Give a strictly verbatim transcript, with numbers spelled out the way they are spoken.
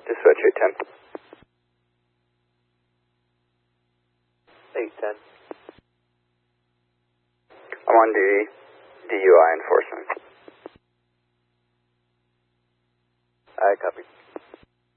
Dispatch eight ten. eight ten. I'm on duty. D U I enforcement. I copy.